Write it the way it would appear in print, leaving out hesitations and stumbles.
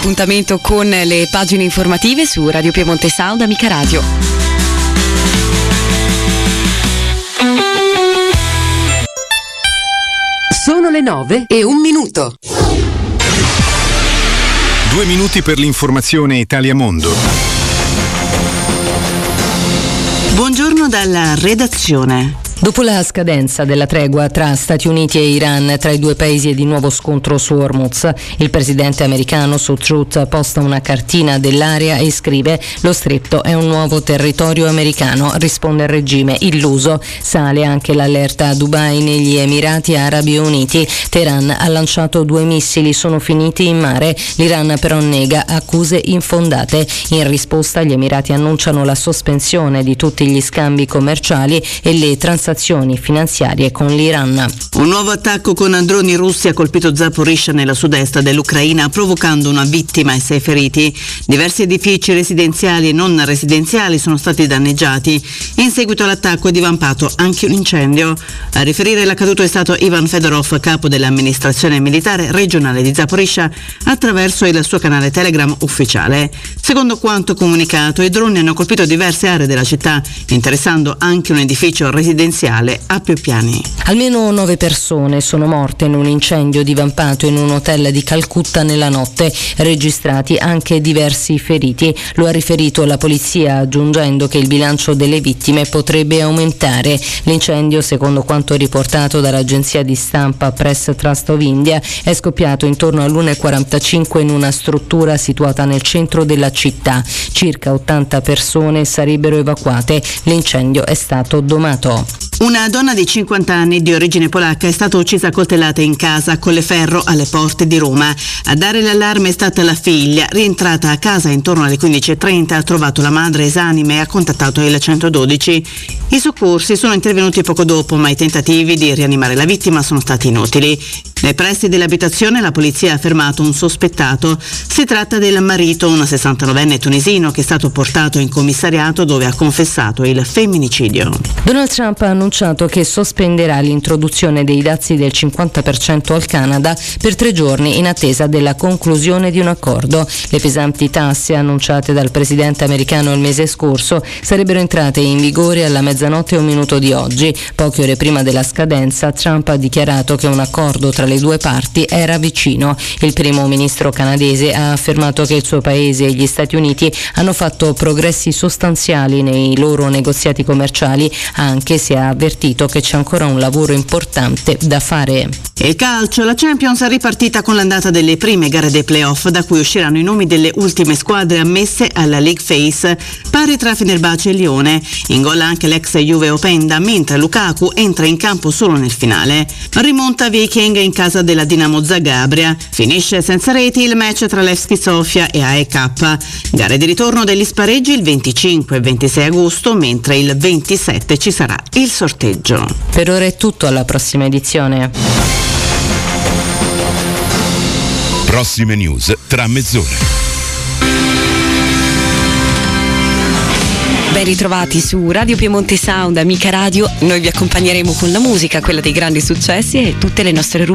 Appuntamento con le pagine informative su Radio Piemonte Sound, Amica Radio. Sono le 9:01. 2 minuti per l'informazione Italia Mondo. Buongiorno dalla redazione. Dopo la scadenza della tregua tra Stati Uniti e Iran, tra i due paesi è di nuovo scontro su Hormuz. Il presidente americano su Truth posta una cartina dell'area e scrive: lo stretto è un nuovo territorio americano, risponde il regime illuso. Sale anche l'allerta a Dubai negli Emirati Arabi Uniti. Teheran ha lanciato 2 missili, sono finiti in mare. L'Iran però nega accuse infondate. In risposta gli Emirati annunciano la sospensione di tutti gli scambi commerciali e le transazioni finanziarie con l'Iran. Un nuovo attacco con droni russi ha colpito Zaporizhzhia nella sud-est dell'Ucraina, provocando una vittima e 6 feriti. Diversi edifici residenziali e non residenziali sono stati danneggiati. In seguito all'attacco è divampato anche un incendio. A riferire l'accaduto è stato Ivan Fedorov, capo dell'amministrazione militare regionale di Zaporizhzhia, attraverso il suo canale Telegram ufficiale. Secondo quanto comunicato, i droni hanno colpito diverse aree della città, interessando anche un edificio residenziale a più piani. Almeno 9 persone sono morte in un incendio divampato in un hotel di Calcutta nella notte, registrati anche diversi feriti. Lo ha riferito la polizia, aggiungendo che il bilancio delle vittime potrebbe aumentare. L'incendio, secondo quanto riportato dall'agenzia di stampa Press Trust of India, è scoppiato intorno all'1:45 in una struttura situata nel centro della città. Circa 80 persone sarebbero evacuate. L'incendio è stato domato. Una donna di 50 anni di origine polacca è stata uccisa a coltellate in casa a Colleferro alle porte di Roma. A dare l'allarme è stata la figlia. Rientrata a casa intorno alle 15:30 ha trovato la madre esanime e ha contattato il 112. I soccorsi sono intervenuti poco dopo, ma i tentativi di rianimare la vittima sono stati inutili. Nei pressi dell'abitazione la polizia ha fermato un sospettato. Si tratta del marito, un 69enne tunisino, che è stato portato in commissariato dove ha confessato il femminicidio. Donald Trump ha annunciato che sospenderà l'introduzione dei dazi del 50% al Canada per 3 giorni in attesa della conclusione di un accordo. Le pesanti tasse annunciate dal presidente americano il mese scorso sarebbero entrate in vigore alla 00:01 di oggi. Poche ore prima della scadenza, Trump ha dichiarato che un accordo tra le due parti era vicino. Il primo ministro canadese ha affermato che il suo paese e gli Stati Uniti hanno fatto progressi sostanziali nei loro negoziati commerciali, anche se ha avvertito che c'è ancora un lavoro importante da fare. E calcio, la Champions è ripartita con l'andata delle prime gare dei playoff, da cui usciranno i nomi delle ultime squadre ammesse alla League Phase, pari tra Fenerbahce e Lione. In gol anche l'ex Juve Openda, mentre Lukaku entra in campo solo nel finale. Rimonta Viking in casa della Dinamo Zagabria. Finisce senza reti il match tra Levski Sofia e AEK. Gare di ritorno degli spareggi il 25 e 26 agosto, mentre il 27 ci sarà il sorteggio. Per ora è tutto, alla prossima edizione. Prossime news tra mezz'ora. Ben ritrovati su Radio Piemonte Sound, Amica Radio. Noi vi accompagneremo con la musica, quella dei grandi successi e tutte le nostre rubriche